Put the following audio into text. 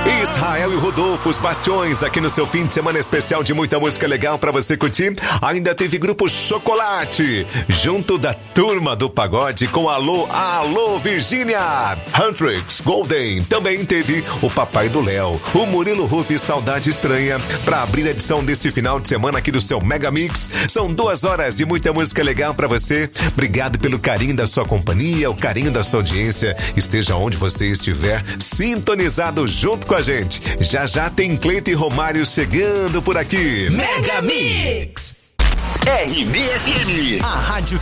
Israel e Rodolfo, os Bastiões, aqui no seu fim de semana especial de muita música legal pra você curtir. Ainda teve Grupo Chocolate, junto da Turma do Pagode com Alô, Alô Virgínia. Huntrix, Golden, também teve o Papai do Léo, o Murilo Ruff, Saudade Estranha, pra abrir a edição deste final de semana aqui do seu Mega Mix. São 2 horas de muita música legal pra você. Obrigado pelo carinho da sua companhia, o carinho da sua audiência. Esteja onde você estiver, sintonizado junto com a gente. Já já tem Cleiton e Romário chegando por aqui. Mega Mix. RBFM, a rádio